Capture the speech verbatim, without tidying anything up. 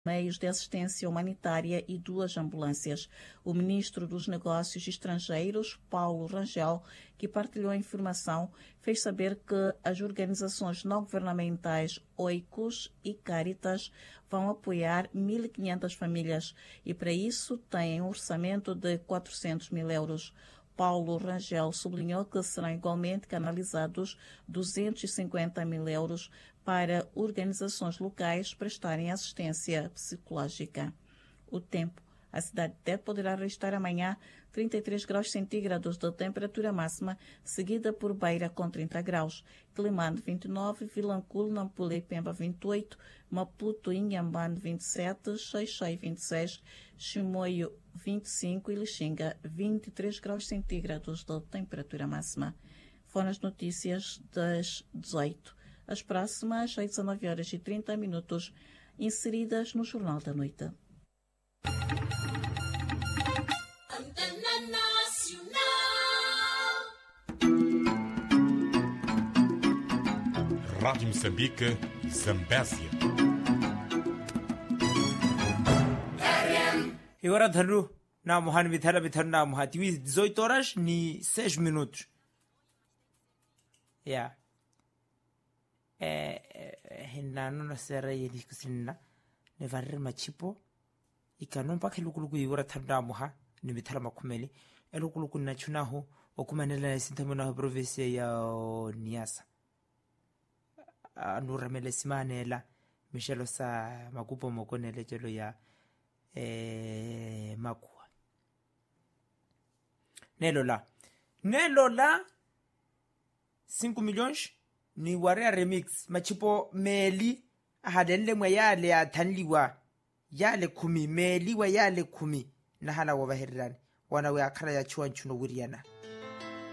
meios de assistência humanitária e duas ambulâncias. O ministro dos Negócios Estrangeiros, Paulo Rangel, que partilhou a informação, fez saber que as organizações não governamentais Oicos e Caritas vão apoiar mil e quinhentas famílias e, para isso, têm um orçamento de quatrocentos mil euros. Paulo Rangel sublinhou que serão igualmente canalizados duzentos e cinquenta mil euros para organizações locais prestarem assistência psicológica. O tempo. A cidade de Tete poderá registrar amanhã trinta e três graus centígrados de temperatura máxima, seguida por Beira com trinta graus, Climane vinte e nove, Vilanculo, Nampula e Pemba vinte e oito, Maputo e Inhambane vinte e sete, Xai-Xai vinte e seis, Chimoio vinte e cinco e Lixinga vinte e três graus centígrados de temperatura máxima. Foram as notícias das dezoito. As próximas às dezenove horas e trinta minutos, inseridas no Jornal da Noite. Rádio Moçambique, Zambésia. E agora, Tharu, na Mohan Vitara Vitarna Mohati, dezoito horas ni seis minutos. Yeah. Eh, hinano na sera yedi kusina, ne varre machipo, ikanon pa kelukuluku igora Tharu Moha, ni Vitara Makumeli, elukuluku na chunaho, okumanela sintamuna provinsia ya Niasa. Anuramele simanela Michelo sa makupo mokonele jelo ya eh, makua nelo la nelo la cinco milhões ni warea remix machipo meli ahadelle mwe yale atanliwa yale kumi meli wa yale kumi na hala wa bahirani wana we akara ya chuan chuno wiriana